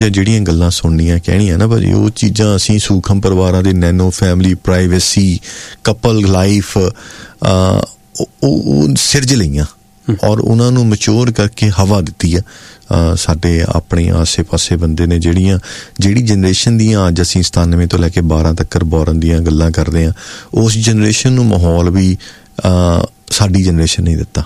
ਜਿਹੜੀਆਂ ਗੱਲਾਂ ਸੁਣਨੀਆਂ ਕਹਿਣੀਆਂ ਨਾ ਭਾਜੀ, ਉਹ ਚੀਜ਼ਾਂ ਅਸੀਂ ਸੂਖਮ ਪਰਿਵਾਰਾਂ ਦੇ nano family, privacy, couple life ਉਹ ਸਿਰਜ ਲਈਆਂ ਔਰ ਉਹਨਾਂ ਨੂੰ ਮੈਚੋਰ ਕਰਕੇ ਹਵਾ ਦਿੱਤੀ ਆ। ਸਾਡੇ ਆਪਣੇ ਆਸੇ ਪਾਸੇ ਬੰਦੇ ਨੇ ਜਿਹੜੀ ਜਨਰੇਸ਼ਨ ਦੀਆਂ ਅੱਜ ਅਸੀਂ 97 ਤੋਂ ਲੈ ਕੇ 12 ਤੱਕ ਬੋਰਨ ਦੀਆਂ ਗੱਲਾਂ ਕਰਦੇ ਹਾਂ, ਉਸ ਜਨਰੇਸ਼ਨ ਨੂੰ ਮਾਹੌਲ ਵੀ ਸਾਡੀ ਜਨਰੇਸ਼ਨ ਨੇ ਦਿੱਤਾ।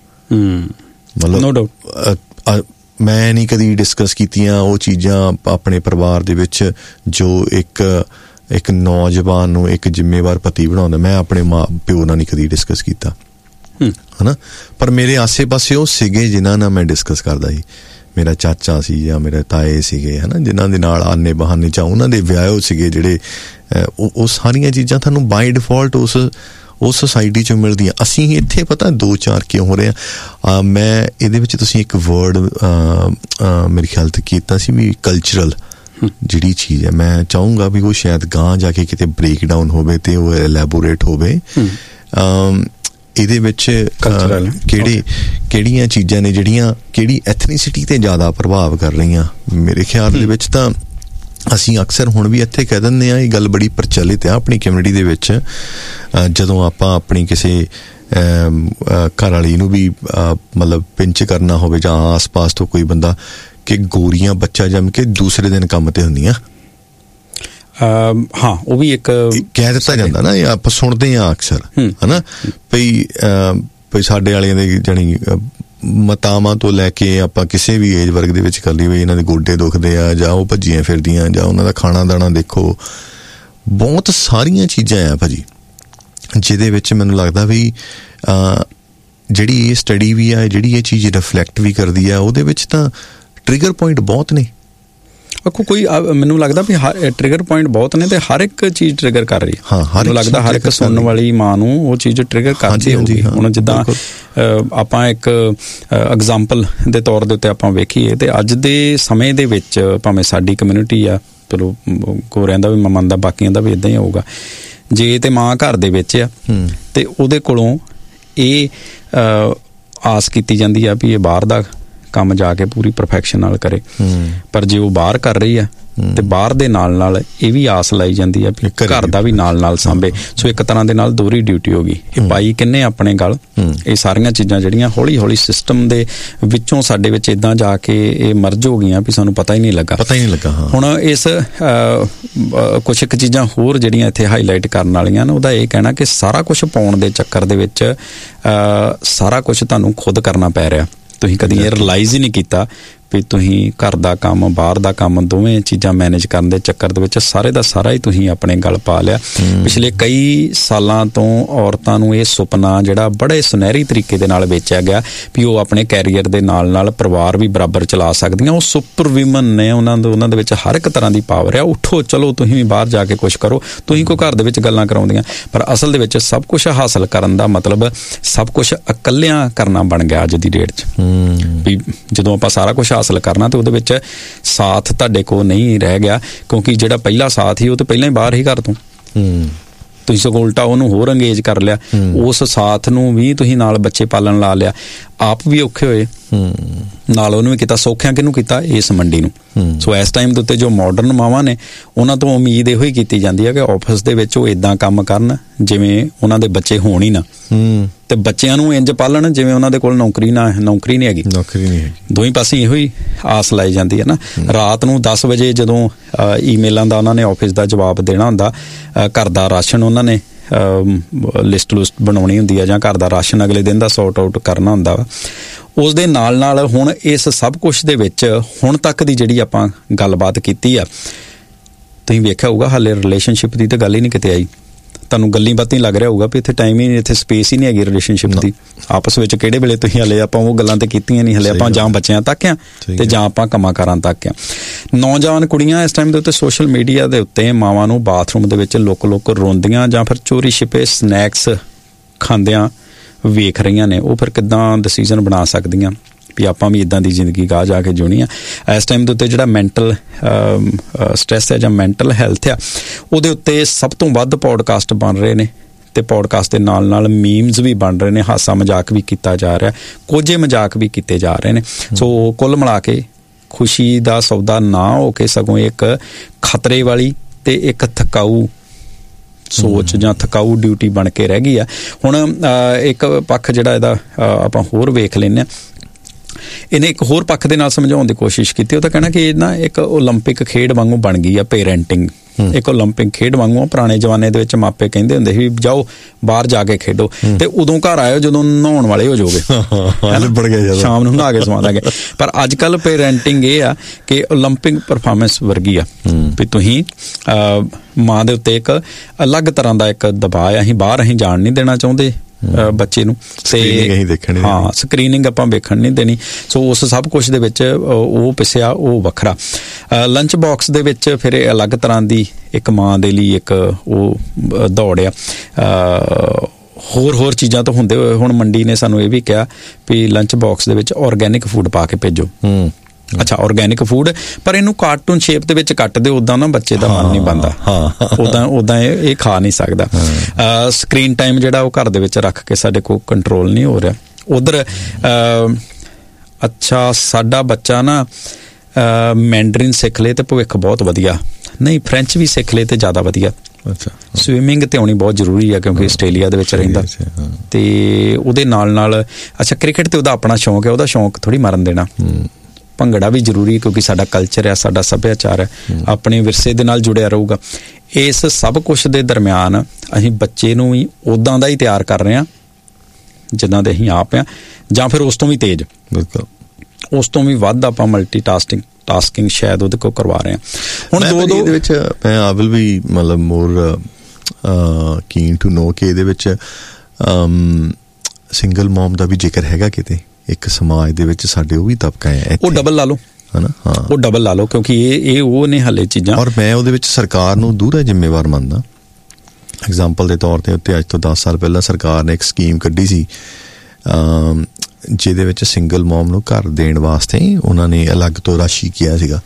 ਮਤਲਬ ਮੈਂ ਨਹੀਂ ਕਦੀ ਡਿਸਕਸ ਕੀਤੀਆਂ ਉਹ ਚੀਜ਼ਾਂ ਆਪਣੇ ਪਰਿਵਾਰ ਦੇ ਵਿੱਚ ਜੋ ਇੱਕ ਨੌਜਵਾਨ ਨੂੰ ਇੱਕ ਜ਼ਿੰਮੇਵਾਰ ਪਤੀ ਬਣਾਉਂਦਾ। ਮੈਂ ਆਪਣੇ ਮਾਂ ਪਿਓ ਨਾਲ ਨਹੀਂ ਕਦੀ ਡਿਸਕਸ ਕੀਤਾ ਹੈ ਨਾ, ਪਰ ਮੇਰੇ ਆਸੇ ਪਾਸੇ ਉਹ ਸੀਗੇ ਜਿਨ੍ਹਾਂ ਨਾਲ ਮੈਂ ਡਿਸਕਸ ਕਰਦਾ ਸੀ। ਮੇਰਾ ਚਾਚਾ ਸੀ ਜਾਂ ਮੇਰੇ ਤਾਏ ਸੀਗੇ ਹੈ ਨਾ, ਜਿਨ੍ਹਾਂ ਦੇ ਨਾਲ ਆਨੇ ਬਹਾਨੇ ਚ ਉਹਨਾਂ ਦੇ ਵਿਆਹ ਸੀਗੇ ਜਿਹੜੇ ਉਹ ਸਾਰੀਆਂ ਚੀਜ਼ਾਂ ਤੁਹਾਨੂੰ ਬਾਈ ਡਿਫਾਲਟ ਉਸ ਸੁਸਾਇਟੀ 'ਚ ਮਿਲਦੀਆਂ। ਅਸੀਂ ਇੱਥੇ ਪਤਾ 2-4 ਕਿਉਂ ਹੋ ਰਹੇ ਆ। ਮੈਂ ਇਹਦੇ ਵਿੱਚ ਤੁਸੀਂ ਇੱਕ ਵਰਡ ਮੇਰੇ ਖਿਆਲ 'ਤੇ ਕੀਤਾ ਸੀ ਵੀ ਕਲਚਰਲ ਜਿਹੜੀ ਚੀਜ਼ ਹੈ, ਮੈਂ ਚਾਹੂੰਗਾ ਵੀ ਉਹ ਸ਼ਾਇਦ ਗਾਂਹ ਜਾ ਕੇ ਕਿਤੇ ਬ੍ਰੇਕ ਡਾਊਨ ਹੋਵੇ ਅਤੇ ਉਹ ਐਲੈਬੋਰੇਟ ਹੋਵੇ। ਇਹਦੇ ਵਿੱਚ ਕਿਹੜੀਆਂ ਚੀਜ਼ਾਂ ਨੇ ਜਿਹੜੀਆਂ ਕਿਹੜੀ ਐਥਨੀਸਿਟੀ 'ਤੇ ਜ਼ਿਆਦਾ ਪ੍ਰਭਾਵ ਕਰ ਰਹੀਆਂ। ਮੇਰੇ ਖਿਆਲ ਦੇ ਵਿੱਚ ਤਾਂ ਅਸੀਂ ਅਕਸਰ ਹੁਣ ਵੀ ਇੱਥੇ ਕਹਿ ਦਿੰਦੇ ਹਾਂ, ਇਹ ਗੱਲ ਬੜੀ ਪ੍ਰਚਲਿਤ ਆ ਆਪਣੀ ਕਮਿਊਨਿਟੀ ਦੇ ਵਿੱਚ, ਜਦੋਂ ਆਪਾਂ ਆਪਣੀ ਕਿਸੇ ਘਰ ਵਾਲੀ ਨੂੰ ਵੀ ਮਤਲਬ ਪਿੰਚ ਕਰਨਾ ਹੋਵੇ ਜਾਂ ਆਸ ਪਾਸ ਤੋਂ ਕੋਈ ਬੰਦਾ, ਕਿ ਗੋਰੀਆਂ ਬੱਚਾ ਜੰਮ ਕੇ ਦੂਸਰੇ ਦਿਨ ਕੰਮ ਤੇ ਹੁੰਦੀਆਂ। ਹਾਂ, ਉਹ ਵੀ ਇੱਕ ਕਹਿ ਦਿੱਤਾ ਜਾਂਦਾ ਨਾ, ਇਹ ਆਪਾਂ ਸੁਣਦੇ ਹਾਂ ਅਕਸਰ ਹੈ ਨਾ, ਭਈ ਸਾਡੇ ਵਾਲਿਆਂ ਦੇ ਜਾਣੀ ਮਤਾਵਾਂ ਤੋਂ ਲੈ ਕੇ ਆਪਾਂ ਕਿਸੇ ਵੀ ਏਜ ਵਰਗ ਦੇ ਵਿੱਚ ਕਰ ਲਈ, ਵੀ ਇਹਨਾਂ ਦੇ ਗੋਡੇ ਦੁਖਦੇ ਆ ਜਾਂ ਉਹ ਭੱਜੀਆਂ ਫਿਰਦੀਆਂ ਜਾਂ ਉਹਨਾਂ ਦਾ ਖਾਣਾ ਦਾਣਾ ਦੇਖੋ। ਬਹੁਤ ਸਾਰੀਆਂ ਚੀਜ਼ਾਂ ਆ ਭਾਜੀ ਜਿਹਦੇ ਵਿੱਚ ਮੈਨੂੰ ਲੱਗਦਾ ਵੀ ਜਿਹੜੀ ਇਹ ਸਟੱਡੀ ਵੀ ਆ, ਜਿਹੜੀ ਇਹ ਚੀਜ਼ ਰਿਫਲੈਕਟ ਵੀ ਕਰਦੀ ਆ, ਉਹਦੇ ਵਿੱਚ ਤਾਂ ਟ੍ਰਿਗਰ ਪੁਆਇੰਟ ਬਹੁਤ ਨੇ। ਕੋਈ ਮੈਨੂੰ ਲੱਗਦਾ ਵੀ ਟ੍ਰਿਗਰ ਪੁਆਇੰਟ ਬਹੁਤ ਨੇ ਤੇ ਹਰ ਇੱਕ ਚੀਜ਼ ਟ੍ਰਿਗਰ ਕਰ ਰਹੀ ਹੈ। ਮੈਨੂੰ ਲੱਗਦਾ ਹਰ ਇੱਕ ਸੁਣਨ ਵਾਲੀ ਮਾਂ ਨੂੰ ਉਹ ਚੀਜ਼ ਟ੍ਰਿਗਰ ਕਰਦੀ ਹੋਊਗੀ। ਹੁਣ ਜਿੱਦਾਂ ਆਪਾਂ ਇੱਕ ਐਗਜ਼ਾਮਪਲ ਦੇ ਤੌਰ ਦੇ ਉੱਤੇ ਆਪਾਂ ਵੇਖੀਏ ਤੇ ਅੱਜ ਦੇ ਸਮੇਂ ਦੇ ਵਿੱਚ ਭਾਵੇਂ ਸਾਡੀ ਕਮਿਊਨਿਟੀ ਆ, ਚਲੋ ਗੋਰਿਆਂ ਦਾ ਵੀ ਮੈਂ ਮੰਨਦਾ, ਬਾਕੀਆਂ ਦਾ ਵੀ ਇੱਦਾਂ ਹੀ ਹੋਊਗਾ, ਜੇ ਤੇ ਮਾਂ ਘਰ ਦੇ ਵਿੱਚ ਆ ਤੇ ਉਹਦੇ ਕੋਲੋਂ ਇਹ ਆਸ ਕੀਤੀ ਜਾਂਦੀ ਆ ਵੀ ਇਹ ਬਾਹਰ ਦਾ ਕੰਮ ਜਾ ਕੇ ਪੂਰੀ ਪਰਫੈਕਸ਼ਨ ਨਾਲ ਕਰੇ, ਪਰ ਜੇ ਉਹ ਬਾਹਰ ਕਰ ਰਹੀ ਆ ਤੇ ਬਾਹਰ ਦੇ ਨਾਲ ਇਹ ਵੀ ਆਸ ਲਾਈ ਜਾਂਦੀ ਆ ਵੀ ਘਰ ਦਾ ਵੀ ਨਾਲ ਸਾਂਭੇ। ਸੋ ਇੱਕ ਤਰ੍ਹਾਂ ਦੇ ਨਾਲ ਦੋਹਰੀ ਡਿਊਟੀ ਹੋ ਗਈ। ਇਹ ਪਾਈ ਕਿੰਨੇ ਆਪਣੇ ਗੱਲ, ਇਹ ਸਾਰੀਆਂ ਚੀਜ਼ਾਂ ਜਿਹੜੀਆਂ ਹੌਲੀ ਹੌਲੀ ਸਿਸਟਮ ਦੇ ਵਿੱਚੋਂ ਸਾਡੇ ਵਿੱਚ ਏਦਾਂ ਜਾ ਕੇ ਇਹ ਮਰਜ ਹੋ ਗਈਆਂ ਵੀ ਸਾਨੂੰ ਪਤਾ ਹੀ ਨਹੀਂ ਲੱਗਾ। ਹੁਣ ਇਸ ਕੁਛ ਇੱਕ ਚੀਜ਼ਾਂ ਹੋਰ ਜਿਹੜੀਆਂ ਇੱਥੇ ਹਾਈਲਾਈਟ ਕਰਨ ਵਾਲੀਆਂ ਨੇ, ਉਹਦਾ ਇਹ ਕਹਿਣਾ ਕਿ ਸਾਰਾ ਕੁਛ ਪਾਉਣ ਦੇ ਚੱਕਰ ਦੇ ਵਿੱਚ ਸਾਰਾ ਕੁਛ ਤੁਹਾਨੂੰ ਖੁਦ ਕਰਨਾ ਪੈ ਰਿਹਾ। ਤੁਸੀਂ ਕਦੀ ਇਹ ਰਿਲਾਈਜ਼ ਹੀ ਨਹੀਂ ਕੀਤਾ ਵੀ ਤੁਸੀਂ ਘਰ ਦਾ ਕੰਮ, ਬਾਹਰ ਦਾ ਕੰਮ, ਦੋਵੇਂ ਚੀਜ਼ਾਂ ਮੈਨੇਜ ਕਰਨ ਦੇ ਚੱਕਰ ਦੇ ਵਿੱਚ ਸਾਰੇ ਦਾ ਸਾਰਾ ਹੀ ਤੁਸੀਂ ਆਪਣੇ ਗਲ ਪਾ ਲਿਆ। ਪਿਛਲੇ ਕਈ ਸਾਲਾਂ ਤੋਂ ਔਰਤਾਂ ਨੂੰ ਇਹ ਸੁਪਨਾ ਜਿਹੜਾ ਬੜੇ ਸੁਨਹਿਰੀ ਤਰੀਕੇ ਦੇ ਨਾਲ ਵੇਚਿਆ ਗਿਆ ਵੀ ਉਹ ਆਪਣੇ ਕੈਰੀਅਰ ਦੇ ਨਾਲ ਪਰਿਵਾਰ ਵੀ ਬਰਾਬਰ ਚਲਾ ਸਕਦੀਆਂ, ਉਹ ਸੁਪਰ ਵਿਮਨ ਨੇ, ਉਹਨਾਂ ਦੇ ਵਿੱਚ ਹਰ ਇੱਕ ਤਰ੍ਹਾਂ ਦੀ ਪਾਵਰ ਆ, ਉੱਠੋ ਚਲੋ ਤੁਸੀਂ ਵੀ ਬਾਹਰ ਜਾ ਕੇ ਕੁਛ ਕਰੋ, ਤੁਸੀਂ ਕੋਈ ਘਰ ਦੇ ਵਿੱਚ ਗੱਲਾਂ ਕਰਾਉਂਦੀਆਂ। ਪਰ ਅਸਲ ਦੇ ਵਿੱਚ ਸਭ ਕੁਛ ਹਾਸਲ ਕਰਨ ਦਾ ਮਤਲਬ ਸਭ ਕੁਛ ਇਕੱਲਿਆਂ ਕਰਨਾ ਬਣ ਗਿਆ ਅੱਜ ਦੀ ਡੇਟ 'ਚ। ਵੀ ਜਦੋਂ ਆਪਾਂ ਸਾਰਾ ਕੁਛ ਹਾਸਲ ਕਰਨਾ ਤੇ ਉਹਦੇ ਵਿੱਚ ਸਾਥ ਤੁਹਾਡੇ ਕੋਲ ਨਹੀਂ ਰਹਿ ਗਿਆ, ਕਿਉਂਕਿ ਜਿਹੜਾ ਪਹਿਲਾ ਸਾਥ ਸੀ ਉਹ ਤਾਂ ਪਹਿਲਾਂ ਹੀ ਬਾਹਰ ਹੀ ਘਰ ਤੋਂ, ਤੁਸੀਂ ਸਗੋਂ ਉਲਟਾ ਉਹਨੂੰ ਹੋਰ ਅੰਗੇਜ ਕਰ ਲਿਆ, ਉਸ ਸਾਥ ਨੂੰ ਵੀ ਤੁਸੀਂ ਨਾਲ ਬੱਚੇ ਪਾਲਣ ਲਾ ਲਿਆ, ਆਪ ਵੀ ਔਖੇ ਹੋਏ, ਨਾਲ ਉਹਨੂੰ ਵੀ ਕੀਤਾ। ਸੌਖਿਆਂ ਕਿਹਨੂੰ ਕੀਤਾ? ਇਸ ਮੰਡੀ ਨੂੰ। ਸੋ ਇਸ ਟਾਈਮ ਦੇ ਉੱਤੇ ਜੋ ਮਾਡਰਨ ਮਾਵਾਂ ਨੇ ਉਹਨਾਂ ਤੋਂ ਉਮੀਦ ਇਹੋ ਹੀ ਕੀਤੀ ਜਾਂਦੀ ਹੈ ਕਿ ਆਫਿਸ ਦੇ ਵਿੱਚ ਉਹ ਇੱਦਾਂ ਕੰਮ ਕਰਨ ਜਿਵੇਂ ਉਹਨਾਂ ਦੇ ਬੱਚੇ ਹੋਣ ਹੀ ਨਾ, ਤੇ ਬੱਚਿਆਂ ਨੂੰ ਇੰਜ ਪਾਲਣ ਜਿਵੇਂ ਉਹਨਾਂ ਦੇ ਕੋਲ ਨੌਕਰੀ ਨਹੀਂ ਹੈਗੀ। ਦੋਵੇਂ ਪਾਸੇ ਇਹੋ ਹੀ ਆਸ ਲਾਈ ਜਾਂਦੀ ਹੈ ਨਾ। ਰਾਤ ਨੂੰ 10 ਵਜੇ ਜਦੋਂ ਈਮੇਲਾਂ ਦਾ ਉਹਨਾਂ ਨੇ ਆਫਿਸ ਦਾ ਜਵਾਬ ਦੇਣਾ ਹੁੰਦਾ, ਘਰ ਦਾ ਰਾਸ਼ਨ ਉਹਨਾਂ ਨੇ ਲਿਸਟ ਬਣਾਉਣੀ ਹੁੰਦੀ ਹੈ ਜਾਂ ਘਰ ਦਾ ਰਾਸ਼ਨ ਅਗਲੇ ਦਿਨ ਦਾ ਸੌਰਟ ਆਊਟ ਕਰਨਾ ਹੁੰਦਾ ਵਾ, ਉਸ ਦੇ ਨਾਲ ਹੁਣ ਇਸ ਸਭ ਕੁਛ ਦੇ ਵਿੱਚ ਹੁਣ ਤੱਕ ਦੀ ਜਿਹੜੀ ਆਪਾਂ ਗੱਲਬਾਤ ਕੀਤੀ ਆ, ਤੁਸੀਂ ਵੇਖਿਆ ਹੋਊਗਾ ਹਾਲੇ ਰਿਲੇਸ਼ਨਸ਼ਿਪ ਦੀ ਤਾਂ ਗੱਲ ਹੀ ਨਹੀਂ ਕਿਤੇ ਆਈ। ਤੁਹਾਨੂੰ ਗੱਲੀ ਬਾਤੀ ਲੱਗ ਰਿਹਾ ਹੋਊਗਾ ਵੀ ਇੱਥੇ ਟਾਈਮ ਹੀ ਨਹੀਂ, ਇੱਥੇ ਸਪੇਸ ਹੀ ਨਹੀਂ ਹੈਗੀ ਰਿਲੇਸ਼ਨਸ਼ਿਪ ਦੀ। ਆਪਸ ਵਿੱਚ ਕਿਹੜੇ ਵੇਲੇ ਤੁਸੀਂ ਹਲੇ ਆਪਾਂ ਉਹ ਗੱਲਾਂ ਤੇ ਕੀਤੀਆਂ ਨਹੀਂ, ਹਲੇ ਆਪਾਂ ਜਾਂ ਬੱਚਿਆਂ ਤੱਕ ਆ ਤੇ ਜਾਂ ਆਪਾਂ ਕੰਮਾਂ ਕਾਰਾਂ ਤੱਕ ਆ। ਨੌਜਵਾਨ ਕੁੜੀਆਂ ਇਸ ਟਾਈਮ ਦੇ ਉੱਤੇ ਸੋਸ਼ਲ ਮੀਡੀਆ ਦੇ ਉੱਤੇ ਮਾਵਾਂ ਨੂੰ ਬਾਥਰੂਮ ਦੇ ਵਿੱਚ ਲੁੱਕ ਰੋਂਦੀਆਂ ਜਾਂ ਫਿਰ ਚੋਰੀ ਛਿਪੇ ਸਨੈਕਸ ਖਾਂਦਿਆਂ ਵੇਖ ਰਹੀਆਂ ਨੇ। ਉਹ ਫਿਰ ਕਿੱਦਾਂ ਡਿਸੀਜ਼ਨ ਬਣਾ ਸਕਦੀਆਂ ਵੀ ਆਪਾਂ ਵੀ ਇੱਦਾਂ ਦੀ ਜ਼ਿੰਦਗੀ ਗਾਹ ਜਾ ਕੇ ਜਿਉਣੀ ਆ। ਇਸ ਟਾਈਮ ਦੇ ਉੱਤੇ ਜਿਹੜਾ ਮੈਂਟਲ ਸਟ੍ਰੈਸ ਹੈ ਜਾਂ ਮੈਂਟਲ ਹੈਲਥ ਆ, ਉਹਦੇ ਉੱਤੇ ਸਭ ਤੋਂ ਵੱਧ ਪੌਡਕਾਸਟ ਬਣ ਰਹੇ ਨੇ ਤੇ ਪੌਡਕਾਸਟ ਦੇ ਨਾਲ ਮੀਮਸ ਵੀ ਬਣ ਰਹੇ ਨੇ, ਹਾਸਾ ਮਜ਼ਾਕ ਵੀ ਕੀਤਾ ਜਾ ਰਿਹਾ, ਕੋਝੇ ਮਜ਼ਾਕ ਵੀ ਕੀਤੇ ਜਾ ਰਹੇ ਨੇ। ਸੋ ਕੁੱਲ ਮਿਲਾ ਕੇ ਖੁਸ਼ੀ ਦਾ ਸੌਦਾ ਨਾ ਹੋ ਕੇ ਸਗੋਂ ਇੱਕ ਖਤਰੇ ਵਾਲੀ ਤੇ ਇੱਕ ਥਕਾਊ ਸੋਚ ਜਾਂ ਥਕਾਊ ਡਿਊਟੀ ਬਣ ਕੇ ਰਹਿ ਗਈ ਆ। ਹੁਣ ਇੱਕ ਪੱਖ ਜਿਹੜਾ ਇਹਦਾ ਆਪਾਂ ਹੋਰ ਵੇਖ ਲੈਂਦੇ ਹਾਂ, ਇਹਨੇ ਇੱਕ ਹੋਰ ਪੱਖ ਦੇ ਨਾਲ ਸਮਝਾਉਣ ਦੀ ਕੋਸ਼ਿਸ਼ ਕੀਤੀ। ਉਹ ਤਾਂ ਕਹਿਣਾ ਕਿ ਇਹ ਨਾ ਇੱਕ ਓਲੰਪਿਕ ਖੇਡ ਵਾਂਗੂ ਬਣ ਗਈ ਆ ਪੇਰੈਂਟਿੰਗ, ਇੱਕ ਓਲੰਪਿਕ ਖੇਡ ਵਾਂਗੂ। ਪੁਰਾਣੇ ਜ਼ਮਾਨੇ ਦੇ ਵਿੱਚ ਮਾਪੇ ਕਹਿੰਦੇ ਹੁੰਦੇ ਸੀ ਵੀ ਜਾਓ ਬਾਹਰ ਜਾ ਕੇ ਖੇਡੋ, ਤੇ ਉਦੋਂ ਘਰ ਆਇਓ ਜਦੋਂ ਨਹਾਉਣ ਵਾਲੇ ਹੋ ਜਾਓਗੇ, ਸ਼ਾਮ ਨੂੰ ਨਹਾ ਕੇ ਸੌਂ ਜਾਗੇ। ਪਰ ਅੱਜ ਕੱਲ੍ਹ ਪੇਰੈਂਟਿੰਗ ਇਹ ਆ ਕਿ ਓਲੰਪਿਕ ਪਰਫਾਰਮੈਂਸ ਵਰਗੀ ਆ ਵੀ ਤੁਸੀਂ ਮਾਂ ਦੇ ਉੱਤੇ ਇੱਕ ਅਲੱਗ ਤਰ੍ਹਾਂ ਦਾ ਇੱਕ ਦਬਾਅ ਆ। ਅਸੀਂ ਬਾਹਰ ਅਸੀਂ ਜਾਣ ਨਹੀਂ ਦੇਣਾ ਚਾਹੁੰਦੇ ਬੱਚੇ ਨੂੰ, ਤੇ ਹਾਂ ਸਕਰੀਨਿੰਗ ਆਪਾਂ ਵੇਖਣ ਨਹੀਂ ਦੇਣੀ। ਸੋ ਉਸ ਸਭ ਕੁਛ ਦੇ ਵਿੱਚ ਉਹ ਪਿਸਿਆ ਉਹ ਵੱਖਰਾ। ਲੰਚ ਬਾਕਸ ਦੇ ਵਿੱਚ ਫਿਰ ਇਹ ਅਲੱਗ ਤਰ੍ਹਾਂ ਦੀ ਇੱਕ ਮਾਂ ਦੇ ਲਈ ਇੱਕ ਉਹ ਦੌੜ ਆ। ਹੋਰ ਚੀਜ਼ਾਂ ਤੋਂ ਹੁੰਦੇ ਹੋਏ ਹੁਣ ਮੰਡੀ ਨੇ ਸਾਨੂੰ ਇਹ ਵੀ ਕਿਹਾ ਵੀ ਲੰਚ ਬਾਕਸ ਦੇ ਵਿੱਚ ਆਰਗੈਨਿਕ ਫੂਡ ਪਾ ਕੇ ਭੇਜੋ। ਅੱਛਾ, ਆਰਗੈਨਿਕ ਫੂਡ, ਪਰ ਇਹਨੂੰ ਕਾਰਟੂਨ ਸ਼ੇਪ ਦੇ ਵਿੱਚ ਕੱਟ ਦਿਓ, ਉਦਾਂ ਨਾ ਬੱਚੇ ਦਾ ਮਨ ਨਹੀਂ ਬਣਦਾ, ਉਦਾਂ ਇਹ ਖਾ ਨਹੀਂ ਸਕਦਾ। ਸਕਰੀਨ ਟਾਈਮ ਜਿਹੜਾ ਉਹ ਘਰ ਦੇ ਵਿੱਚ ਰੱਖ ਕੇ ਸਾਡੇ ਕੋਲ ਕੰਟਰੋਲ ਨਹੀਂ ਹੋ ਰਿਹਾ। ਉਧਰ ਅੱਛਾ ਸਾਡਾ ਬੱਚਾ ਨਾ ਮੈਂਡਰਿਨ ਸਿੱਖ ਲੇ ਤੇ ਭਵਿੱਖ ਬਹੁਤ ਵਧੀਆ, ਨਹੀਂ ਫ੍ਰੈਂਚ ਵੀ ਸਿੱਖ ਲੇ ਤੇ ਜ਼ਿਆਦਾ ਵਧੀਆ। ਸਵਿਮਿੰਗ ਤੇ ਆਉਣੀ ਬਹੁਤ ਜ਼ਰੂਰੀ ਆ ਕਿਉਂਕਿ ਆਸਟ੍ਰੇਲੀਆ ਦੇ ਵਿੱਚ ਰਹਿੰਦਾ, ਤੇ ਉਹਦੇ ਨਾਲ ਅੱਛਾ ਕ੍ਰਿਕਟ ਤੇ ਉਹਦਾ ਆਪਣਾ ਸ਼ੌਂਕ ਹੈ, ਉਹਦਾ ਸ਼ੌਂਕ ਥੋੜ੍ਹੀ ਮਰਨ ਦੇਣਾ। ਭੰਗੜਾ ਵੀ ਜ਼ਰੂਰੀ ਕਿਉਂਕਿ ਸਾਡਾ ਕਲਚਰ ਹੈ, ਸਾਡਾ ਸੱਭਿਆਚਾਰ ਹੈ, ਆਪਣੇ ਵਿਰਸੇ ਦੇ ਨਾਲ ਜੁੜਿਆ ਰਹੂਗਾ। ਇਸ ਸਭ ਕੁਛ ਦੇ ਦਰਮਿਆਨ ਅਸੀਂ ਬੱਚੇ ਨੂੰ ਵੀ ਉੱਦਾਂ ਦਾ ਹੀ ਤਿਆਰ ਕਰ ਰਹੇ ਹਾਂ ਜਿੱਦਾਂ ਦੇ ਅਸੀਂ ਆਪ ਹਾਂ, ਜਾਂ ਫਿਰ ਉਸ ਤੋਂ ਵੀ ਤੇਜ਼, ਉਸ ਤੋਂ ਵੀ ਵੱਧ ਆਪਾਂ ਮਲਟੀ ਟਾਸਕਿੰਗ ਸ਼ਾਇਦ ਉਹਦੇ ਕੋਲ ਕਰਵਾ ਰਹੇ ਹਾਂ। ਹੁਣ ਦੋ ਇਹਦੇ ਵਿੱਚ ਮੈਂ ਆ ਵਿਲ ਵੀ ਮਤਲਬ ਮੋਰ ਕੀਨ ਟੂ ਨੋ ਕਿ ਇਹਦੇ ਵਿੱਚ ਸਿੰਗਲ ਮੌਮ ਦਾ ਵੀ ਜ਼ਿਕਰ ਹੈਗਾ ਕਿਤੇ ਇੱਕ ਸਮਾਜ ਦੇ ਵਿੱਚ ਸਾਡੇ ਉਹ ਵੀ ਤਬਕਾ ਹੈ, ਉਹ ਡਬਲ ਲਾ ਲਓ ਹਨਾ। ਹਾਂ, ਉਹ ਡਬਲ ਲਾ ਲਓ ਕਿਉਂਕਿ ਇਹ ਉਹ ਨੇ ਹਾਲੇ ਚੀਜ਼ਾਂ। ਔਰ ਮੈਂ ਉਹਦੇ ਵਿੱਚ ਸਰਕਾਰ ਨੂੰ ਦੂਰਾ ਜ਼ਿੰਮੇਵਾਰ ਮੰਨਦਾ। ਐਗਜ਼ਾਮਪਲ ਦੇ ਤੌਰ ਤੇ ਉੱਤੇ ਅੱਜ ਤੋਂ 10 ਸਾਲ ਪਹਿਲਾਂ ਸਰਕਾਰ ਨੇ ਇੱਕ ਸਕੀਮ ਕੱਢੀ ਸੀ ਜਿਹਦੇ ਵਿੱਚ ਸਿੰਗਲ ਮੌਮ ਨੂੰ ਘਰ ਦੇਣ ਵਾਸਤੇ ਉਹਨਾਂ ਨੇ ਅਲੱਗ ਤੋਂ ਰਾਸ਼ੀ ਕਿਹਾ ਸੀਗਾ।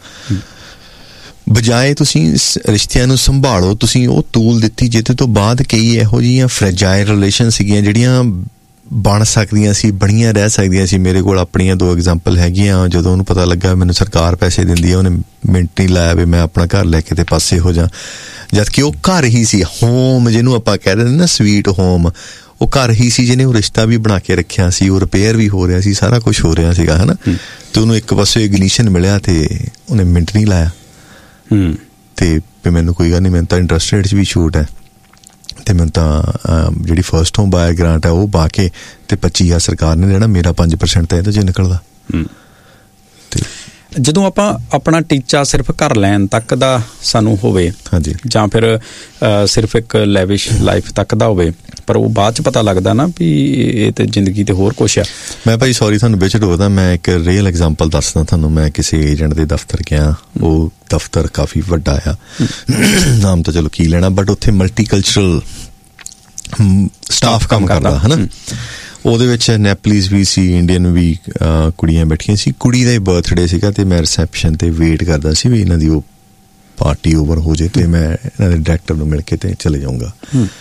ਬਜਾਏ ਤੁਸੀਂ ਰਿਸ਼ਤਿਆਂ ਨੂੰ ਸੰਭਾਲੋ, ਤੁਸੀਂ ਉਹ ਟੂਲ ਦਿੱਤੀ ਜਿਹਦੇ ਤੋਂ ਬਾਅਦ ਕਈ ਇਹੋ ਜਿਹੀਆਂ ਫ੍ਰੈਜਾਈਲ ਰਿਲੇਸ਼ਨ ਸੀਗੀਆਂ ਜਿਹੜੀਆਂ ਬਣ ਸਕਦੀਆਂ ਸੀ, ਬਣੀਆਂ ਰਹਿ ਸਕਦੀਆਂ ਸੀ। ਮੇਰੇ ਕੋਲ ਆਪਣੀਆਂ 2 ਐਗਜ਼ਾਮਪਲ ਹੈਗੀਆਂ। ਜਦੋਂ ਉਹਨੂੰ ਪਤਾ ਲੱਗਾ ਮੈਨੂੰ ਸਰਕਾਰ ਪੈਸੇ ਦਿੰਦੀ ਹੈ, ਉਹਨੇ ਮਿੰਟ ਨਹੀਂ ਲਾਇਆ ਵੀ ਮੈਂ ਆਪਣਾ ਘਰ ਲੈ ਕੇ ਤੇ ਪਾਸੇ ਹੋ ਜਾ, ਜਦ ਕਿ ਉਹ ਘਰ ਹੀ ਸੀ। ਹੋਮ ਜਿਹਨੂੰ ਆਪਾਂ ਕਹਿ ਦਿੰਦੇ ਨਾ, ਸਵੀਟ ਹੋਮ, ਉਹ ਘਰ ਹੀ ਸੀ ਜਿਹਨੇ ਉਹ ਰਿਸ਼ਤਾ ਵੀ ਬਣਾ ਕੇ ਰੱਖਿਆ ਸੀ, ਉਹ ਰਿਪੇਅਰ ਵੀ ਹੋ ਰਿਹਾ ਸੀ, ਸਾਰਾ ਕੁਛ ਹੋ ਰਿਹਾ ਸੀਗਾ ਹਨਾ। ਤੇ ਉਹਨੂੰ ਇੱਕ ਪਾਸੇ ਇਗਨੀਸ਼ਨ ਮਿਲਿਆ ਤੇ ਉਹਨੇ ਮਿੰਟ ਨਹੀਂ ਲਾਇਆ ਤੇ ਮੈਨੂੰ ਕੋਈ ਗੱਲ ਨਹੀਂ, ਮੈਨੂੰ ਤਾਂ ਇੰਟਰਸਟ ਰੇਟ 'ਚ ਵੀ ਛੂਟ ਹੈ ਤੇ ਮੈਨੂੰ ਤਾਂ ਜਿਹੜੀ ਫਸਟ ਹੋਮ ਬਾਇਰ ਗ੍ਰਾਂਟ ਹੈ ਉਹ ਪਾ ਕੇ ਤੇ 25,000 ਸਰਕਾਰ ਨੇ ਦੇਣਾ, ਮੇਰਾ 5% ਤਾਂ ਇਹਦੇ 'ਚ ਨਿਕਲਦਾ। ਤੇ ਜਦੋਂ ਆਪਾਂ ਆਪਣਾ ਟੀਚਾ ਸਿਰਫ ਘਰ ਲੈਣ ਤੱਕ ਦਾ ਸਾਨੂੰ ਹੋਵੇ, ਹਾਂਜੀ, ਜਾਂ ਫਿਰ ਸਿਰਫ ਇੱਕ ਲੈਵਿਸ਼ ਲਾਈਫ ਤੱਕ ਦਾ ਹੋਵੇ, ਪਰ ਉਹ ਬਾਅਦ 'ਚ ਪਤਾ ਲੱਗਦਾ ਨਾ ਵੀ ਇਹ ਤੇ ਜ਼ਿੰਦਗੀ ਤੇ ਹੋਰ ਕੁਛ ਆ। ਮੈਂ ਭਾਈ ਸੌਰੀ ਤੁਹਾਨੂੰ ਵਿੱਚ ਡੋਦਾ, ਮੈਂ ਇੱਕ ਰੀਅਲ ਐਗਜ਼ਾਮਪਲ ਦੱਸਦਾ ਤੁਹਾਨੂੰ। ਮੈਂ ਕਿਸੇ ਏਜੰਟ ਦੇ ਦਫ਼ਤਰ ਗਿਆ, ਉਹ ਦਫ਼ਤਰ ਕਾਫੀ ਵੱਡਾ ਆ, ਨਾਮ ਤਾਂ ਚਲੋ ਕੀ ਲੈਣਾ, ਬਟ ਉੱਥੇ ਮਲਟੀਕਲਚਰਲ ਸਟਾਫ ਕੰਮ ਕਰਦਾ ਹਨਾ। ਉਹਦੇ ਵਿੱਚ ਨੈਪਲੀਜ਼ ਵੀ ਸੀ, ਇੰਡੀਅਨ ਵੀ ਕੁੜੀਆਂ ਬੈਠੀਆਂ ਸੀ। ਕੁੜੀ ਦਾ ਹੀ ਬਰਥਡੇ ਸੀਗਾ ਤੇ ਮੈਂ ਰਿਸੈਪਸ਼ਨ ਤੇ ਵੇਟ ਕਰਦਾ ਸੀ ਵੀ ਇਹਨਾਂ ਦੀ ਉਹ ਪਾਰਟੀ ਓਵਰ ਹੋ ਜਾਏ ਤੇ ਮੈਂ ਇਹਨਾਂ ਦੇ ਡਾਇਰੈਕਟਰ ਨੂੰ ਮਿਲ ਕੇ ਤੇ ਚਲੇ ਜਾਊਂਗਾ।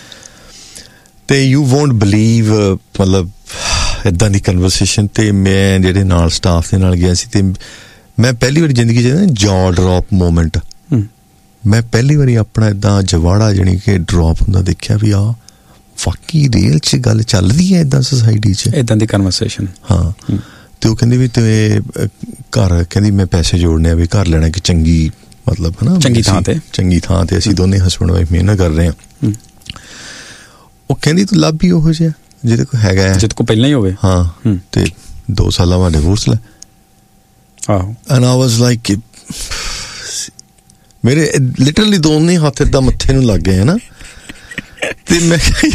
ਤੇ ਯੂ ਵੋਂਟ ਬਿਲੀਵ, ਮਤਲਬ ਇੱਦਾਂ ਦੀ ਕਨਵਰਸੇਸ਼ਨ। ਤੇ ਮੈਂ ਜਿਹੜੇ ਨਾਲ ਸਟਾਫ ਦੇ ਨਾਲ ਗਿਆ ਸੀ ਤੇ ਮੈਂ ਪਹਿਲੀ ਵਾਰੀ ਜ਼ਿੰਦਗੀ 'ਚ ਜੌ ਡਰੌਪ ਮੋਮੈਂਟ, ਮੈਂ ਪਹਿਲੀ ਵਾਰੀ ਆਪਣਾ ਇੱਦਾਂ ਜਵਾੜਾ ਜਾਣੀ ਕਿ ਡਰੌਪ ਹੁੰਦਾ ਦੇਖਿਆ ਵੀ ਆ ਵਾਕਈ ਰੀਅਲ 'ਚ ਗੱਲ ਚੱਲ ਰਹੀ ਹੈ ਇੱਦਾਂ ਸੋਸਾਇਟੀ 'ਚ, ਇੱਦਾਂ ਦੀ ਕਨਵਰਸੇਸ਼ਨ। ਹਾਂ, ਤੇ ਉਹ ਕਹਿੰਦੀ ਵੀ ਤੇ ਘਰ, ਕਹਿੰਦੀ ਮੈਂ ਪੈਸੇ ਜੋੜਨੇ ਆ ਵੀ ਘਰ ਲੈਣਾ ਕਿ ਚੰਗੀ, ਮਤਲਬ ਹਨਾ ਚੰਗੀ ਥਾਂ ਤੇ ਅਸੀਂ ਦੋਨੇ ਹਸਬੈਂਡ ਵਾਈਫ ਮਿਹਨਤ ਕਰ ਰਹੇ ਹਾਂ। ਉਹ ਕਹਿੰਦੀ ਤੂੰ ਲੱਭ ਹੀ ਉਹੋ ਜਿਹਾ ਜਿਹਦੇ ਕੋਲ ਹੈਗਾ, ਜਿਹਦੇ ਕੋਲ ਪਹਿਲਾਂ ਹੀ ਹੋਵੇ। ਹਾਂ, ਤੇ 2 ਸਾਲਾਂ ਬਾਅਦ ਡਿਵੋਰਸ ਲੈ। ਆਹੋ, ਐਂਡ ਆਈ ਵਾਜ਼ ਲਾਈਕ, ਮੇਰੇ ਲਿਟਰਲੀ ਦੋਨੇ ਹੱਥ ਏਦਾਂ ਮੱਥੇ ਨੂੰ ਲੱਗ ਗਏ ਨਾ। ਤੇ ਮੈਂ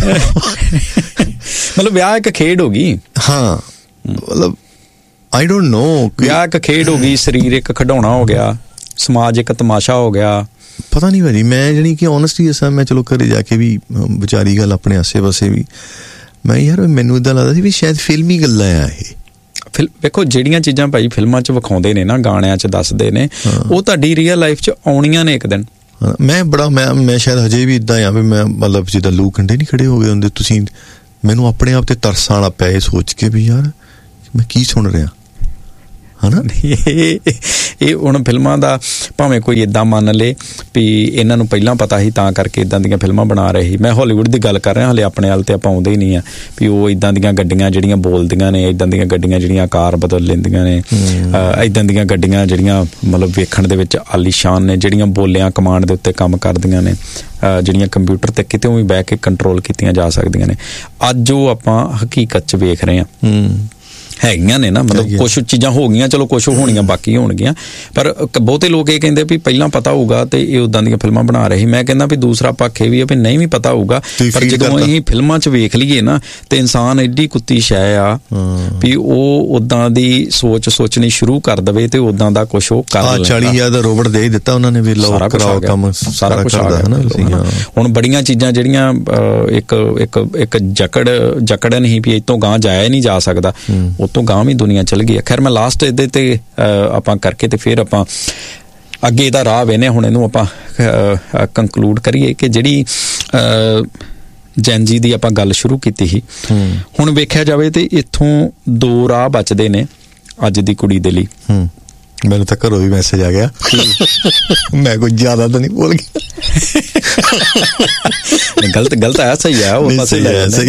ਮਤਲਬ ਵਿਆਹ ਇੱਕ ਖੇਡ ਹੋ ਗਈ। ਹਾਂ, ਮਤਲਬ ਆਈ ਡੋਂਟ ਨੋ, ਵਿਆਹ ਇੱਕ ਖੇਡ ਹੋ ਗਈ, ਸਰੀਰ ਇੱਕ ਖਿਡੌਣਾ ਹੋ ਗਿਆ, ਸਮਾਜ ਇੱਕ ਤਮਾਸ਼ਾ ਹੋ ਗਿਆ। ਪਤਾ ਨਹੀਂ ਭਾਜੀ, ਮੈਂ ਜਾਣੀ ਕਿ ਓਨੈਸਟਲੀ ਦੱਸਾਂ, ਮੈਂ ਚਲੋ ਘਰੇ ਜਾ ਕੇ ਵੀ ਵਿਚਾਰੀ ਗੱਲ ਆਪਣੇ ਆਸੇ ਪਾਸੇ ਵੀ, ਮੈਂ ਯਾਰ ਮੈਨੂੰ ਏਦਾਂ ਲੱਗਦਾ ਸੀ ਵੀ ਸ਼ਾਇਦ ਫਿਲਮੀ ਗੱਲਾਂ ਆ ਇਹ। ਵੇਖੋ ਜਿਹੜੀਆਂ ਚੀਜ਼ਾਂ ਭਾਈ ਫਿਲਮਾਂ 'ਚ ਵਿਖਾਉਂਦੇ ਨੇ ਨਾ, ਗਾਣਿਆਂ 'ਚ ਦੱਸਦੇ ਨੇ, ਉਹ ਤੁਹਾਡੀ ਰੀਅਲ ਲਾਈਫ 'ਚ ਆਉਣੀਆਂ ਨੇ ਇੱਕ ਦਿਨ। ਮੈਂ ਸ਼ਾਇਦ ਹਜੇ ਵੀ ਇੱਦਾਂ ਆ ਵੀ ਮੈਂ, ਮਤਲਬ ਜਿੱਦਾਂ ਲੂ ਕੰਢੇ ਨਹੀਂ ਖੜੇ ਹੋ ਗਏ ਹੁੰਦੇ ਤੁਸੀਂ, ਮੈਨੂੰ ਆਪਣੇ ਆਪ ਤੇ ਤਰਸ ਆਉਣਾ ਪਿਆ ਇਹ ਸੋਚ ਕੇ ਵੀ ਯਾਰ ਮੈਂ ਕੀ ਸੁਣ ਰਿਹਾ। ਹਨਾ। ਇਹ ਹੁਣ ਫਿਲਮਾਂ ਦਾ ਭਾਵੇਂ ਕੋਈ ਇਦਾਂ ਮੰਨ ਲੇ ਵੀ ਇਹਨਾਂ ਨੂੰ ਪਹਿਲਾਂ ਪਤਾ ਸੀ ਤਾਂ ਕਰਕੇ ਇਦਾਂ ਦੀਆਂ ਫਿਲਮਾਂ ਬਣਾ ਰਹੇ ਸੀ। ਮੈਂ ਹਾਲੀਵੁੱਡ ਦੀ ਗੱਲ ਕਰ ਰਿਹਾ, ਹਾਲੇ ਆਪਣੇ ਵੱਲ ਤੇ ਆਪਾਂ ਆਉਂਦੇ ਹੀ ਨਹੀਂ ਆ ਵੀ ਉਹ ਇਦਾਂ ਦੀਆਂ ਗੱਡੀਆਂ ਜਿਹੜੀਆਂ ਬੋਲਦੀਆਂ ਨੇ, ਇਦਾਂ ਦੀਆਂ ਗੱਡੀਆਂ ਜਿਹੜੀਆਂ ਆਕਾਰ ਬਦਲ ਲੈਂਦੀਆਂ ਨੇ, ਇਦਾਂ ਦੀਆਂ ਗੱਡੀਆਂ ਜਿਹੜੀਆਂ ਮਤਲਬ ਵੇਖਣ ਦੇ ਵਿੱਚ ਆਲੀਸ਼ਾਨ ਨੇ, ਜਿਹੜੀਆਂ ਬੋਲਿਆਂ ਕਮਾਂਡ ਦੇ ਉੱਤੇ ਕੰਮ ਕਰਦੀਆਂ ਨੇ, ਜਿਹੜੀਆਂ ਕੰਪਿਊਟਰ ਤੇ ਕਿਤੇ ਵੀ ਬਹਿ ਕੇ ਕੰਟਰੋਲ ਕੀਤੀਆਂ ਜਾ ਸਕਦੀਆਂ ਨੇ, ਅੱਜ ਉਹ ਆਪਾਂ ਹਕੀਕਤ 'ਚ ਵੇਖ ਰਹੇ ਹਾਂ ਹੈਗੀਆਂ ਨੇ ਨਾ। ਮਤਲਬ ਕੁਛ ਚੀਜ਼ਾਂ ਹੋ ਗਈਆਂ, ਚਲੋ ਕੁਛ ਹੋਣੀਆਂ ਬਾਕੀ ਹੋਣਗੀਆਂ, ਪਰ ਬਹੁਤੇ ਲੋਕ ਇਹ ਕਹਿੰਦੇ ਵੀ ਪਹਿਲਾਂ ਪਤਾ ਹੋਊਗਾ ਤੇ ਇਹ ਉਦਾਂ ਦੀਆਂ ਫਿਲਮਾਂ ਬਣਾ ਰਹੇ। ਮੈਂ ਕਹਿੰਦਾ ਵੀ ਦੂਸਰਾ ਪੱਖ ਇਹ ਵੀ ਹੈ ਵੀ ਨਹੀਂ ਵੀ ਪਤਾ ਹੋਊਗਾ, ਪਰ ਜਦੋਂ ਅਸੀਂ ਫਿਲਮਾਂ 'ਚ ਵੇਖ ਲਈਏ ਨਾ ਤੇ ਇਨਸਾਨ ਐਡੀ ਕੁੱਤੀ ਸ਼ੈ ਆ ਵੀ ਉਹ ਉਦਾਂ ਦੀ ਸੋਚਣੀ ਸ਼ੁਰੂ ਕਰ ਦੇਵੇ ਤੇ ਉਦਾਂ ਦਾ ਕੁਛ ਉਹ ਕਰ ਲੈਂਦਾ। 40,000 ਦਾ ਰੋਬੋਟ ਦੇ ਦਿੱਤਾ ਉਹਨਾਂ ਨੇ, ਵੀ ਲਓ ਕਰਾਓ ਕੰਮ, ਸਾਰਾ ਕੁਛ ਆ ਗਿਆ। ਹੁਣ ਬੜੀਆਂ ਚੀਜ਼ਾਂ ਜਿਹੜੀਆਂ ਇੱਕ ਜਕੜਨ ਹੀ ਵੀ ਇੱਥੋਂ ਗਾਂ ਜਾਇਆ ਨਹੀਂ ਜਾ ਸਕਦਾ, ਉਤੋਂ ਗਾਂ ਵੀ ਦੁਨੀਆ ਚੱਲ ਗਈ ਹੈ। ਖੈਰ ਮੈਂ ਲਾਸਟ ਇਹਦੇ ਤੇ ਆਪਾਂ ਕਰਕੇ ਤੇ ਫਿਰ ਆਪਾਂ ਅੱਗੇ ਇਹਦਾ ਰਾਹ ਵੇਨੇ। ਹੁਣ ਇਹਨੂੰ ਆਪਾਂ ਕੰਕਲੂਡ ਕਰੀਏ ਕਿ ਜਿਹੜੀ ਜੈਨ ਜੀ ਦੀ ਆਪਾਂ ਗੱਲ ਸ਼ੁਰੂ ਕੀਤੀ ਸੀ, ਹੁਣ ਵੇਖਿਆ ਜਾਵੇ ਤੇ ਇੱਥੋਂ 2 ਰਾਹ ਬਚਦੇ ਨੇ ਅੱਜ ਦੀ ਕੁੜੀ ਦੇ ਲਈ। ਮੈਨੂੰ ਤਾਂ ਘਰੋਂ ਵੀ ਮੈਸੇਜ ਆ ਗਿਆ, ਮੈਂ ਕੁਝ ਜ਼ਿਆਦਾ ਤਾਂ ਨਹੀਂ ਬੋਲ ਗਿਆ। ਗਲਤ ਆਇਆ, ਸਹੀ ਆ ਉਹ ਪਾਸੇ ਲੈ ਸਹੀ।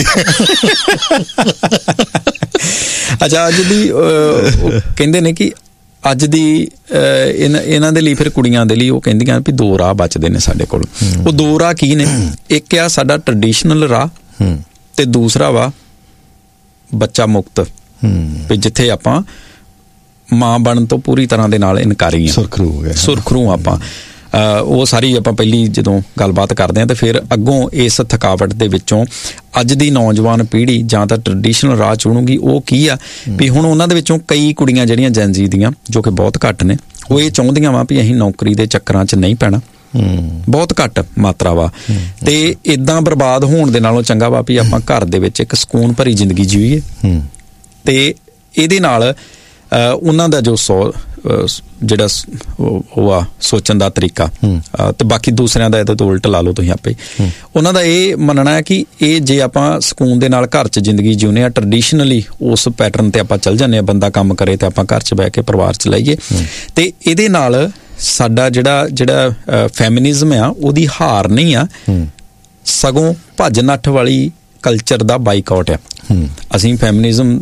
ਅੱਛਾ, ਅੱਜ ਦੀ ਕਹਿੰਦੇ ਨੇ ਕਿ ਅੱਜ ਦੀ ਇਹਨਾਂ ਦੇ ਲਈ, ਫਿਰ ਕੁੜੀਆਂ ਦੇ ਲਈ ਉਹ ਕਹਿੰਦੀਆਂ ਵੀ 2 ਰਾਹ ਬਚਦੇ ਨੇ ਸਾਡੇ ਕੋਲ। ਉਹ 2 ਰਾਹ ਕੀ ਨੇ? ਇੱਕ ਆ ਸਾਡਾ ਟ੍ਰੈਡੀਸ਼ਨਲ ਰਾਹ ਤੇ ਦੂਸਰਾ ਵਾ ਬੱਚਾ ਮੁਕਤ, ਵੀ ਜਿੱਥੇ ਆਪਾਂ ਮਾਂ ਬਣਨ ਤੋਂ ਪੂਰੀ ਤਰ੍ਹਾਂ ਦੇ ਨਾਲ ਇਨਕਾਰੀ ਆ, ਸੁਰਖਰੂ ਆਪਾਂ। ਉਹ ਸਾਰੀ ਆਪਾਂ ਪਹਿਲੀ ਜਦੋਂ ਗੱਲਬਾਤ ਕਰਦੇ ਹਾਂ ਤੇ ਫਿਰ ਅੱਗੋਂ ਇਸ ਥਕਾਵਟ ਦੇ ਵਿੱਚੋਂ ਅੱਜ ਦੀ ਨੌਜਵਾਨ ਪੀੜ੍ਹੀ ਜਾਂ ਤਾਂ ਟ੍ਰੈਡੀਸ਼ਨਲ ਰਾਹ ਚੁਣੂਗੀ। ਉਹ ਕੀ ਆ ਵੀ ਹੁਣ ਉਹਨਾਂ ਦੇ ਵਿੱਚੋਂ ਕਈ ਕੁੜੀਆਂ ਜਿਹੜੀਆਂ ਜੈਨ ਜ਼ੀ ਦੀਆਂ, ਜੋ ਕਿ ਬਹੁਤ ਘੱਟ ਨੇ, ਉਹ ਇਹ ਚਾਹੁੰਦੀਆਂ ਵਾ ਵੀ ਅਸੀਂ ਨੌਕਰੀ ਦੇ ਚੱਕਰਾਂ 'ਚ ਨਹੀਂ ਪੈਣਾ, ਬਹੁਤ ਘੱਟ ਮਾਤਰਾ ਵਾ, ਤੇ ਇਦਾਂ ਬਰਬਾਦ ਹੋਣ ਦੇ ਨਾਲੋਂ ਚੰਗਾ ਵਾ ਵੀ ਆਪਾਂ ਘਰ ਦੇ ਵਿੱਚ ਇੱਕ ਸਕੂਨ ਭਰੀ ਜ਼ਿੰਦਗੀ ਜੀਈਏ। ਤੇ ਇਹਦੇ ਨਾਲ ਉਹਨਾਂ ਦਾ ਜੋ ਜਿਹੜਾ ਉਹ ਆ ਸੋਚਣ ਦਾ ਤਰੀਕਾ, ਤੇ ਬਾਕੀ ਦੂਸਰਿਆਂ ਦਾ ਇਹਦੇ ਤੋਂ ਉਲਟ ਲਾ ਲਓ ਤੁਸੀਂ ਆਪੇ, ਉਹਨਾਂ ਦਾ ਇਹ ਮੰਨਣਾ ਹੈ ਕਿ ਇਹ ਜੇ ਆਪਾਂ ਸਕੂਨ ਦੇ ਨਾਲ ਘਰ 'ਚ ਜ਼ਿੰਦਗੀ ਜਿਉਂਦੇ ਆ, ਟ੍ਰੈਡੀਸ਼ਨਲੀ ਉਸ ਪੈਟਰਨ ਤੇ ਆਪਾਂ ਚੱਲ ਜਾਂਦੇ ਆ, ਬੰਦਾ ਕੰਮ ਕਰੇ ਤੇ ਆਪਾਂ ਘਰ 'ਚ ਬਹਿ ਕੇ ਪਰਿਵਾਰ ਚਲਾਈਏ, ਤੇ ਇਹਦੇ ਨਾਲ ਸਾਡਾ ਜਿਹੜਾ ਫੈਮਿਨਿਜ਼ਮ ਆ ਉਹਦੀ ਹਾਰ ਨਹੀਂ ਆ, ਸਗੋਂ ਭੱਜ ਨੱਠ ਵਾਲੀ ਕਲਚਰ ਦਾ ਬਾਈਕਾਟ ਆ। ਅਸੀਂ ਫੈਮਿਨਿਜ਼ਮ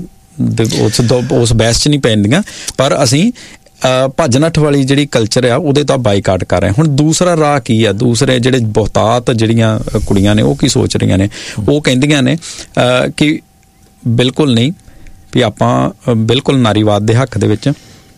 ਉਸ ਬਹਿਸ 'ਚ ਨਹੀਂ ਪੈਂਦੀਆਂ, ਪਰ ਅਸੀਂ ਭੱਜ ਨੱਠ ਵਾਲੀ ਜਿਹੜੀ ਕਲਚਰ ਆ ਉਹਦੇ ਤਾਂ ਬਾਈਕਾਟ ਕਰ ਰਹੇ। ਹੁਣ ਦੂਸਰਾ ਰਾਹ ਕੀ ਆ? ਦੂਸਰੇ ਜਿਹੜੇ ਬਹੁਤਾਤ ਜਿਹੜੀਆਂ ਕੁੜੀਆਂ ਨੇ ਉਹ ਕੀ ਸੋਚ ਰਹੀਆਂ ਨੇ? ਉਹ ਕਹਿੰਦੀਆਂ ਨੇ ਕਿ ਬਿਲਕੁਲ ਨਹੀਂ, ਵੀ ਆਪਾਂ ਬਿਲਕੁਲ ਨਾਰੀਵਾਦ ਦੇ ਹੱਕ ਦੇ ਵਿੱਚ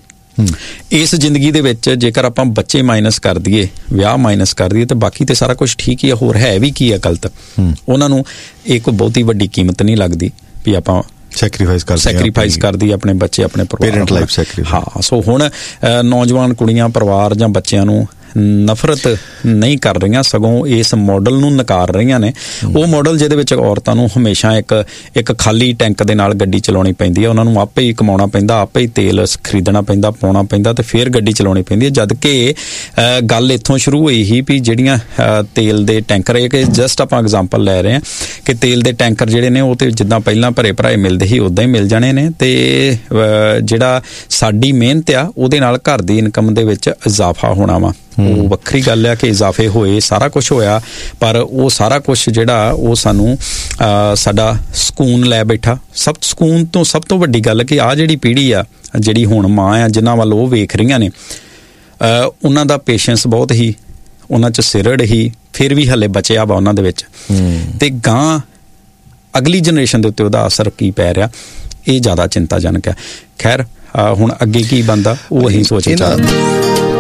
ਇਸ ਜ਼ਿੰਦਗੀ ਦੇ ਵਿੱਚ ਜੇਕਰ ਆਪਾਂ ਬੱਚੇ ਮਾਈਨਸ ਕਰ ਦਈਏ, ਵਿਆਹ ਮਾਈਨਸ ਕਰ ਦਈਏ, ਤੇ ਬਾਕੀ ਤੇ ਸਾਰਾ ਕੁਝ ਠੀਕ ਹੀ ਆ, ਹੋਰ ਹੈ ਵੀ ਕੀ ਆ ਗਲਤ? ਉਹਨਾਂ ਨੂੰ ਇਹ ਕੋਈ ਬਹੁਤੀ ਵੱਡੀ ਕੀਮਤ ਨਹੀਂ ਲੱਗਦੀ ਵੀ ਆਪਾਂ ਸੈਕਰੀਫਾਈਸ ਕਰਦੀ ਆਪਣੇ ਬੱਚੇ, ਆਪਣੇ ਪਰਿਵਾਰ। ਹਾਂ, ਸੋ ਹੁਣ ਨੌਜਵਾਨ ਕੁੜੀਆਂ ਪਰਿਵਾਰ ਜਾਂ ਬੱਚਿਆਂ ਨੂੰ ਨਫ਼ਰਤ ਨਹੀਂ ਕਰ ਰਹੀਆਂ, ਸਗੋਂ ਇਸ ਮਾਡਲ ਨੂੰ ਨਕਾਰ ਰਹੀਆਂ ਨੇ। ਉਹ ਮਾਡਲ ਜਿਹਦੇ ਵਿੱਚ ਔਰਤਾਂ ਨੂੰ ਹਮੇਸ਼ਾ ਇੱਕ ਖਾਲੀ ਟੈਂਕ ਦੇ ਨਾਲ ਗੱਡੀ ਚਲਾਉਣੀ ਪੈਂਦੀ ਹੈ, ਉਹਨਾਂ ਨੂੰ ਆਪੇ ਹੀ ਕਮਾਉਣਾ ਪੈਂਦਾ, ਆਪੇ ਹੀ ਤੇਲ ਖਰੀਦਣਾ ਪੈਂਦਾ, ਪਾਉਣਾ ਪੈਂਦਾ, ਤੇ ਫਿਰ ਗੱਡੀ ਚਲਾਉਣੀ ਪੈਂਦੀ ਹੈ। ਜਦ ਕਿ ਗੱਲ ਇੱਥੋਂ ਸ਼ੁਰੂ ਹੋਈ ਸੀ ਵੀ ਜਿਹੜੀਆਂ ਤੇਲ ਦੇ ਟੈਂਕਰ, ਇਹ ਕਿ ਜਸਟ ਆਪਾਂ ਐਗਜ਼ਾਮਪਲ ਲੈ ਰਹੇ ਹਾਂ ਕਿ ਤੇਲ ਦੇ ਟੈਂਕਰ ਜਿਹੜੇ ਨੇ ਉਹ ਤੇ ਜਿੱਦਾਂ ਪਹਿਲਾਂ ਭਰੇ ਭਰਾਏ ਮਿਲਦੇ ਸੀ ਉੱਦਾਂ ਹੀ ਮਿਲ ਜਾਣੇ ਨੇ, ਤੇ ਜਿਹੜਾ ਸਾਡੀ ਮਿਹਨਤ ਆ ਉਹਦੇ ਨਾਲ ਘਰ ਦੀ ਇਨਕਮ ਦੇ ਵਿੱਚ ਇਜ਼ਾਫਾ ਹੋਣਾ ਵਾ। ਉਹ ਵੱਖਰੀ ਗੱਲ ਆ ਕਿ ਇਜ਼ਾਫੇ ਹੋਏ, ਸਾਰਾ ਕੁਛ ਹੋਇਆ, ਪਰ ਉਹ ਸਾਰਾ ਕੁਛ ਜਿਹੜਾ ਉਹ ਸਾਨੂੰ ਸਾਡਾ ਸਕੂਨ ਲੈ ਬੈਠਾ। ਸਕੂਨ ਤੋਂ ਸਭ ਤੋਂ ਵੱਡੀ ਗੱਲ ਕਿ ਆਹ ਜਿਹੜੀ ਪੀੜ੍ਹੀ ਆ, ਜਿਹੜੀ ਹੁਣ ਮਾਂ ਆ, ਜਿਨ੍ਹਾਂ ਵੱਲ ਉਹ ਵੇਖ ਰਹੀਆਂ ਨੇ, ਉਹਨਾਂ ਦਾ ਪੇਸ਼ੈਂਸ ਬਹੁਤ ਹੀ ਉਹਨਾਂ 'ਚ ਸਿਰੜ ਹੀ, ਫਿਰ ਵੀ ਹਲੇ ਬਚਿਆ ਵਾ ਉਹਨਾਂ ਦੇ ਵਿੱਚ, ਤੇ ਗਾਂ ਅਗਲੀ ਜਨਰੇਸ਼ਨ ਦੇ ਉੱਤੇ ਉਹਦਾ ਅਸਰ ਕੀ ਪੈ ਰਿਹਾ, ਇਹ ਜ਼ਿਆਦਾ ਚਿੰਤਾਜਨਕ ਹੈ। ਖੈਰ ਹੁਣ ਅੱਗੇ ਕੀ ਬਣਦਾ ਉਹ ਅਸੀਂ ਸੋਚਣਾ।